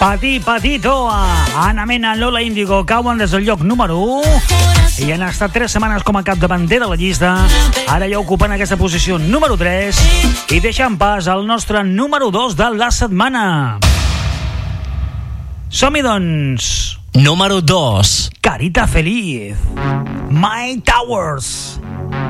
Patito, Ana Mena, Lola Índigo cauen des del lloc número 1 i han estat 3 setmanes com a capdavanter de la llista. Ara ja ocupen aquesta posició número 3 i deixen pas al nostre número 2 de la setmana. Som-hi, doncs. Número 2. Carita Feliz, My Towers.